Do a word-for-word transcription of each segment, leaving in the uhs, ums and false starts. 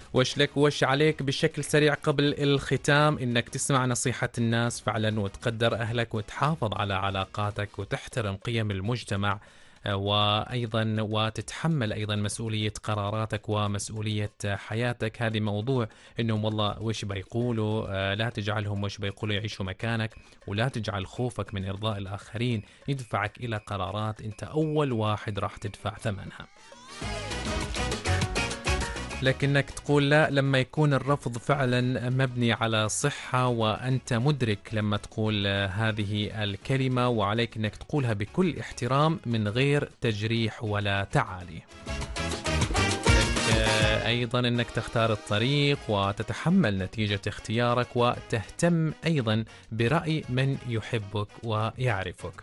وش لك وش عليك بشكل سريع قبل الختام إنك تسمع نصيحة الناس فعلا وتقدر أهلك وتحافظ على علاقاتك وتحترم قيم المجتمع. آه، وأيضا وتتحمل أيضا مسؤولية قراراتك ومسؤولية آه، حياتك. هذه موضوع إنهم والله وش بيقولوا، آه، لا تجعلهم وش بيقولوا يعيشوا مكانك، ولا تجعل خوفك من إرضاء الآخرين يدفعك إلى قرارات أنت أول واحد راح تدفع ثمنها. لكنك تقول لا لما يكون الرفض فعلا مبني على صحة، وأنت مدرك لما تقول هذه الكلمة، وعليك أنك تقولها بكل احترام من غير تجريح ولا تعالي. أيضا أنك تختار الطريق وتتحمل نتيجة اختيارك، وتهتم أيضا برأي من يحبك ويعرفك.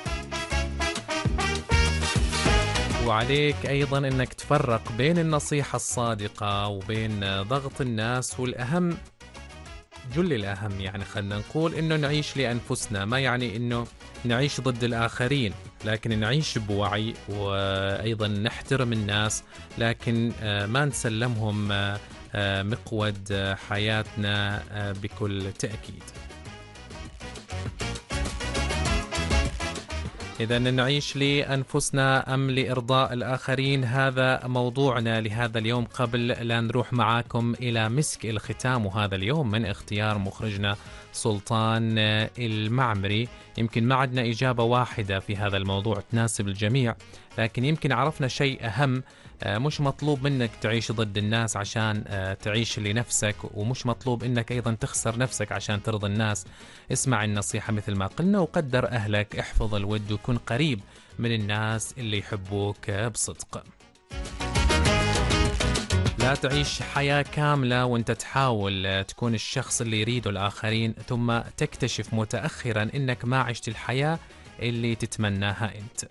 وعليك أيضا أنك تفرق بين النصيحة الصادقة وبين ضغط الناس، والأهم جل الأهم يعني خلنا نقول إنه نعيش لأنفسنا، ما يعني إنه نعيش ضد الآخرين، لكن نعيش بوعي، وأيضا نحترم الناس، لكن ما نسلمهم مقود حياتنا بكل تأكيد. إذا نعيش لأنفسنا أم لإرضاء الآخرين؟ هذا موضوعنا لهذا اليوم. قبل لا نروح معاكم إلى مسك الختام وهذا اليوم من اختيار مخرجنا سلطان المعمري، يمكن ما عندنا إجابة واحدة في هذا الموضوع تناسب الجميع، لكن يمكن عرفنا شيء أهم. مش مطلوب منك تعيش ضد الناس عشان تعيش لنفسك، ومش مطلوب انك ايضا تخسر نفسك عشان ترضي الناس. اسمع النصيحة مثل ما قلنا، وقدر اهلك، احفظ الود، وكن قريب من الناس اللي يحبوك بصدق. لا تعيش حياة كاملة وانت تحاول تكون الشخص اللي يريده الآخرين، ثم تكتشف متأخرا انك ما عشت الحياة اللي تتمناها انت.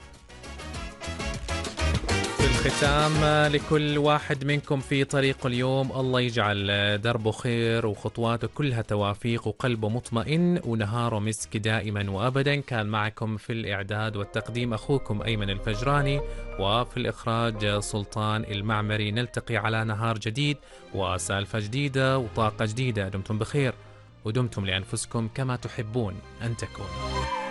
في الختام لكل واحد منكم في طريق اليوم، الله يجعل دربه خير وخطواته كلها توافيق وقلبه مطمئن ونهاره مسك دائما وأبدا. كان معكم في الإعداد والتقديم أخوكم أيمن الفجراني، وفي الإخراج سلطان المعمري. نلتقي على نهار جديد وسالفة جديدة وطاقة جديدة. دمتم بخير ودمتم لأنفسكم كما تحبون أن تكونوا.